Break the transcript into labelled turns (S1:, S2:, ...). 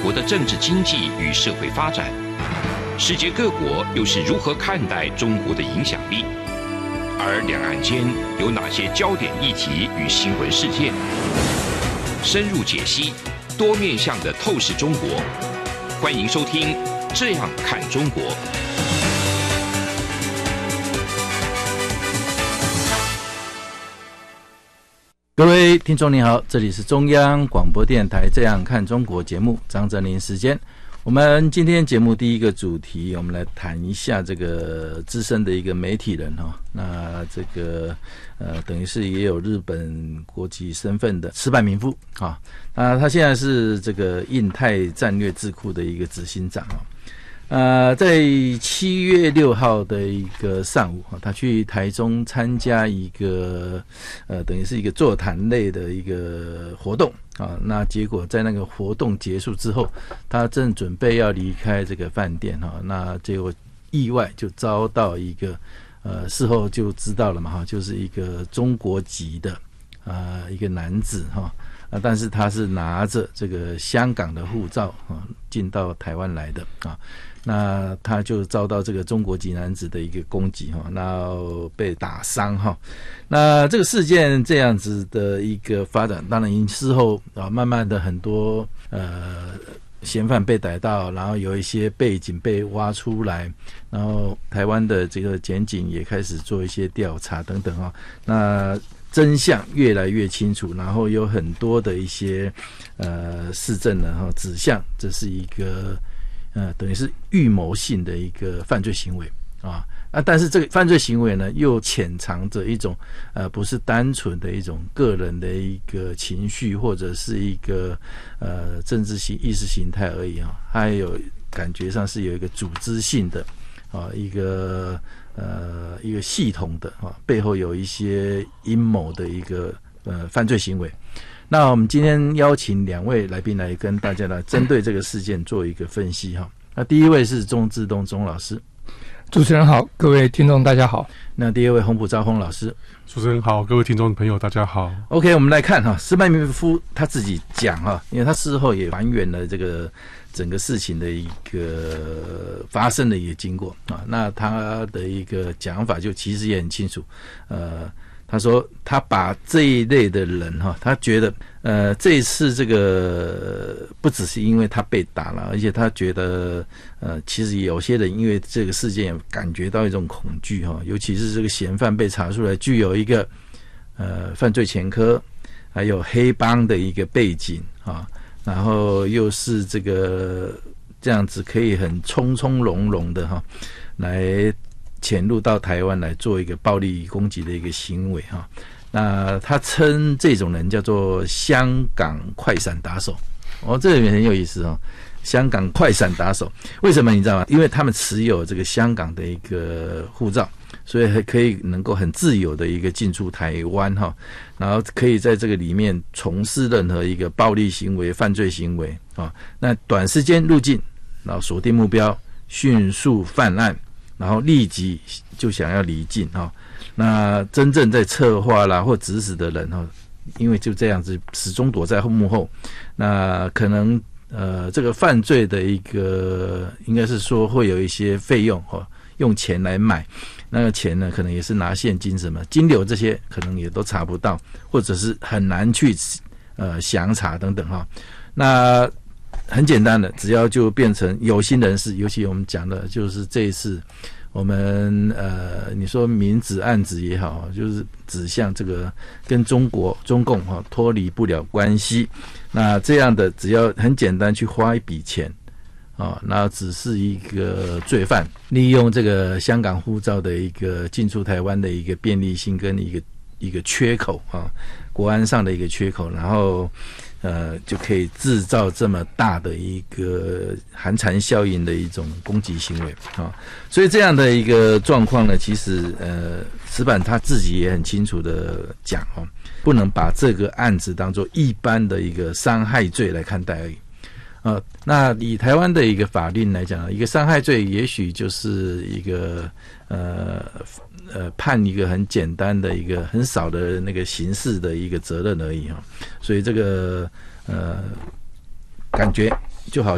S1: 国的政治经济与社会发展？世界各国又是如何看待中国的影响力？而两岸间有哪些焦点议题与新闻事件？深入解析，多面向的透视中国。欢迎收听《这样看中国》。
S2: 各位听众您好，这里是中央广播电台《这样看中国》节目，张哲霖时间。我们今天节目第一个主题，我们来谈一下这个资深的一个媒体人哈。那这个等于是也有日本国籍身份的池坂明夫啊。那他现在是这个印太战略智库的一个执行长啊。在7月6号的一个上午，他去台中参加一个等于是一个座谈类的一个活动啊。那结果在那个活动结束之后，他正准备要离开这个饭店哈，那结果意外就遭到一个事后就知道了嘛哈，就是一个中国籍的一个男子哈。但是他是拿着这个香港的护照进到台湾来的啊，那他就遭到这个中国籍男子的一个攻击哈，然后被打伤哈。那这个事件这样子的一个发展，当然事后慢慢的很多嫌犯被逮到，然后有一些背景被挖出来，然后台湾的这个检警也开始做一些调查等等哈。那真相越来越清楚，然后有很多的一些事证呢指向这是一个等于是预谋性的一个犯罪行为啊。但是这个犯罪行为呢又潜藏着一种不是单纯的一种个人的一个情绪或者是一个政治意识形态而已啊，还有感觉上是有一个组织性的一个系统的背后有一些阴谋的一个犯罪行为。那我们今天邀请两位来宾来跟大家来针对这个事件做一个分析哈。那第一位是钟志东钟老师。
S3: 主持人好，各位听众大家好。
S2: 那第二位洪普昭洪老师。
S4: 主持人好，各位听众朋友大家好。
S2: OK， 我们来看池坂明夫他自己讲哈，因为他事后也还原了这个整个事情的一个发生的一个经过啊。那他的一个讲法就其实也很清楚，他说他把这一类的人哈，他觉得这一次这个不只是因为他被打了，而且他觉得其实有些人因为这个事件也感觉到一种恐惧哈，尤其是这个嫌犯被查出来具有一个犯罪前科，还有黑帮的一个背景啊，然后又是这样子可以很从从容容的哈来潜入到台湾来做一个暴力攻击的一个行为哈。那他称这种人叫做香港快闪打手这里面很有意思香港快闪打手为什么你知道吗？因为他们持有这个香港的一个护照，所以还可以能够很自由的一个进出台湾哈，然后可以在这个里面从事任何一个暴力行为犯罪行为啊。那短时间入境，然后锁定目标，迅速犯案，然后立即就想要离境哈。那真正在策划啦或指使的人哈，因为就这样子始终躲在幕后，那可能这个犯罪的一个应该是说会有一些费用用钱来买，那个钱呢可能也是拿现金什么金流这些可能也都查不到，或者是很难去详查等等哈。那很简单的，只要就变成有心人士，尤其我们讲的就是这一次我们你说明指暗指也好，就是指向这个跟中共脱离不了关系。那这样的只要很简单去花一笔钱那只是一个罪犯利用这个香港护照的一个进出台湾的一个便利性跟一个缺口国安上的一个缺口，然后就可以制造这么大的一个寒蝉效应的一种攻击行为所以这样的一个状况呢，其实石板他自己也很清楚的讲不能把这个案子当作一般的一个伤害罪来看待而已那以台湾的一个法令来讲，一个伤害罪也许就是一个判一个很简单的一个很少的那个刑事的一个责任而已所以这个感觉就好